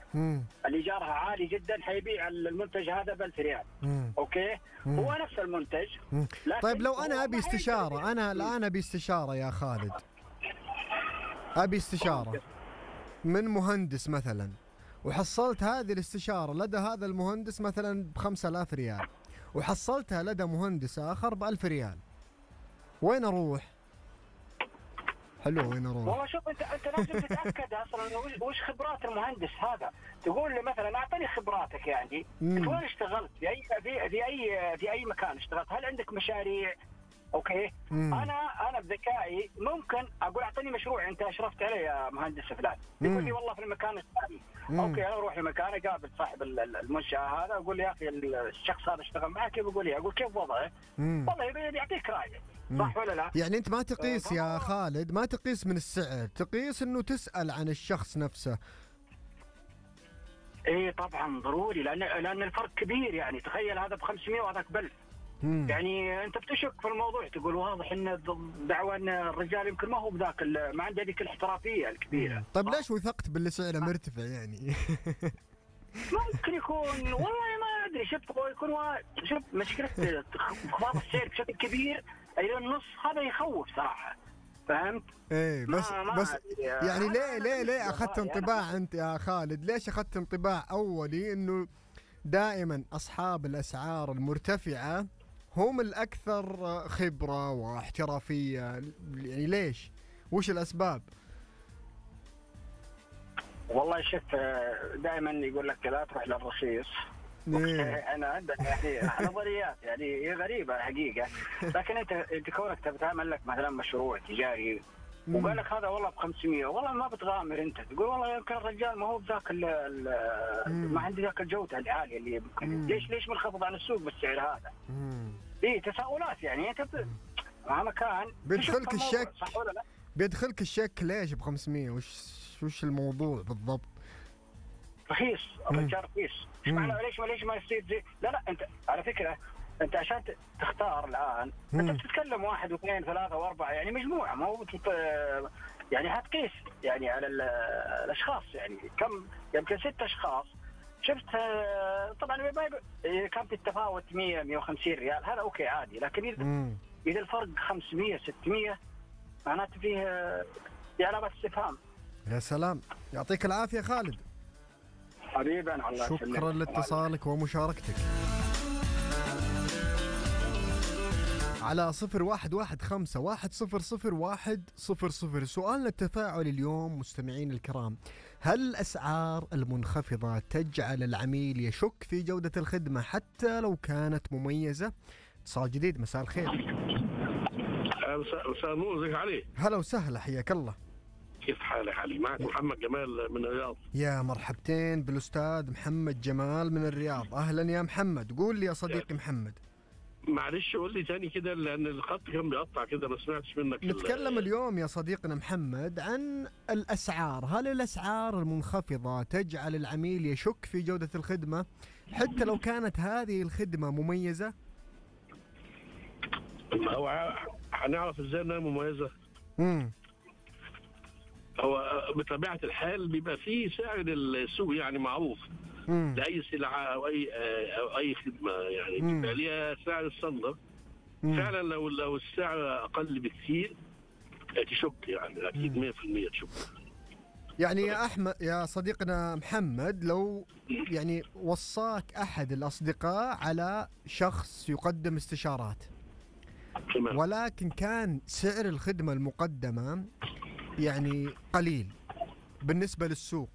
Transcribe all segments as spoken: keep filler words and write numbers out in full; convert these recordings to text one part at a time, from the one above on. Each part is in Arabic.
مم. اللي ايجارها عالي جدا حيبيع المنتج هذا ب ألف ريال. مم. اوكي. مم. هو نفس المنتج. طيب لو انا ابي استشاره، انا الان ابي استشاره يا خالد، ابي استشاره من مهندس مثلا، وحصلت هذه الاستشاره لدى هذا المهندس مثلا بخمسة آلاف ريال، وحصلتها لدى مهندس اخر بألف ريال، وين اروح؟ حلو، وين اروح؟ والله شوف، انت انت لازم تتاكد اصلا وش خبرات المهندس هذا. تقول له مثلا اعطني خبراتك، يعني انت وين اشتغلت؟ في اي في, في اي في اي مكان اشتغلت؟ هل عندك مشاريع؟ اوكي. مم. انا انا بذكائي ممكن اقول اعطيني مشروع انت اشرفت عليه يا مهندس فلان. يقول لي والله في المكان الثاني. اوكي، انا اروح لمكان اقابل صاحب المنشاه هذا، اقول له يا اخي الشخص هذا اشتغل معك كيف؟ يقول لي اقول كيف وضعه؟ والله يعطيك راي، صح ولا لا؟ يعني انت ما تقيس يا خالد، ما تقيس من السعر، تقيس انه تسأل عن الشخص نفسه. ايه طبعا ضروري، لان لان الفرق كبير. يعني تخيل هذا ب خمسمية وهذاك ب ألف. يعني انت بتشك في الموضوع، تقول واضح ان دعوى ان الرجال يمكن ما هو بذاك، ما عنده هذيك الاحترافيه الكبيره. طيب ليش وثقت باللي سعره مرتفع يعني؟ ممكن يكون، والله ما ادري، شوف هو يكون شوف مشكله انخفاض السعر بشكل كبير الى النص، هذا يخوف صراحه، فهمت؟ ايه بس ما ما بس يعني ليه ليه ليه اخذت يعني انطباع انت يا خالد؟ ليش اخذت انطباع اولي انه دائما اصحاب الاسعار المرتفعه هم الاكثر خبره واحترافيه؟ يعني ليش؟ وش الاسباب؟ والله شوف، دائما يقول لك لا تروح للرخيص. انا عندنا يعني نظريات يعني هي غريبه حقيقه، لكن انت انت كونك تتعامل لك مثلا مشروع تجاري وقال لك هذا والله ب خمسمية، والله ما بتغامر انت، تقول والله يمكن الرجال ما هو بذاك ما عندي ذاك الجوده العاليه اللي يمكن، ليش ليش منخفض عن السوق بالسعر هذا؟ ايه تساؤلات يعني. انت مهما كان بيدخلك الشك، صح ولا لا؟ بيدخلك الشك ليش ب خمسمية؟ وش وش الموضوع بالضبط؟ رخيص، الرجال رخيص، ايش معنى ليش ما ليش ما يصير زي؟ لا لا انت على فكره انت عشان تختار الان مم. انت بتتكلم واحد واثنين ثلاثه واربعه، يعني مجموعه، ما هو يعني هتقيس يعني على الاشخاص، يعني كم يمكن ست اشخاص شفت. طبعا اذا كانت التفاوت مية مية وخمسين ريال هذا اوكي عادي، لكن اذا مم. اذا الفرق خمسمية ستمية معناته فيه علامات استفهام. يا سلام، يعطيك العافيه خالد. حبيبي انا الله يسلمك، شكرا لاتصالك ومشاركتك على صفر واحد واحد خمسة واحد صفر صفر واحد صفر صفر. سؤالنا التفاعلي اليوم مستمعين الكرام: هل الأسعار المنخفضة تجعل العميل يشك في جودة الخدمة حتى لو كانت مميزة؟ اتصال جديد، مساء الخير. مساء النور، ازيك علي؟ هلا وسهلا، حياك الله. كيف حالك علي؟ معك محمد جمال من الرياض. يا مرحبتين بالأستاذ محمد جمال من الرياض. أهلا يا محمد، قول لي يا صديقي محمد. معلش قول لي تاني كده لأن الخط كان بيقطع كده، ما سمعتش منك. نتكلم اليوم يا صديقنا محمد عن الأسعار. هل الأسعار المنخفضة تجعل العميل يشك في جودة الخدمة حتى لو كانت هذه الخدمة مميزة؟ هو هنعرف ازاي انها مميزة؟ امم هو بطبيعة الحال بيبقى فيه سعر السوق يعني معروف مم. لأي سلعة أو أي أو أي خدمة، يعني بيبقى ليها سعر الصندر. فعلا لو لو السعر أقل بكثير تشك، يعني أكيد مية في المية تشك. يعني يا أحمد يا صديقنا محمد، لو يعني وصاك أحد الأصدقاء على شخص يقدم استشارات ولكن كان سعر الخدمة المقدمة يعني قليل بالنسبة للسوق،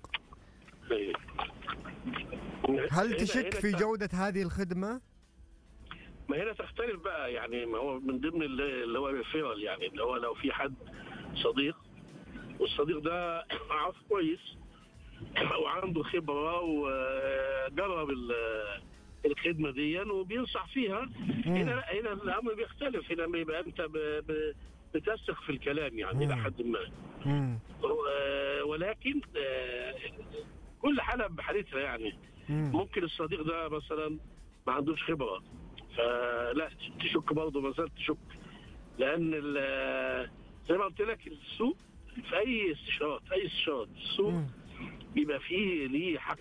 هل تشك في جودة هذه الخدمة؟ ما هنا تختلف بقى، يعني ما هو من ضمن اللي هو الريفيرال، يعني اللي هو لو في حد صديق والصديق ده عارف كويس وعنده خبرة وجرب الخدمة دي وبينصح فيها، هنا هنا الأمر بيختلف. هنا بيبقى أنت بتثق في الكلام يعني إلى حد ما. ولكن كل حالة بحالتها، يعني ممكن الصديق ده مثلا ما عندوش خبرة، فلا تشك برضه، ما زالت تشك، لأن زي ما قلت لك السوق في أي استشارات أي استشارات السوق بيبقى فيه ليه حق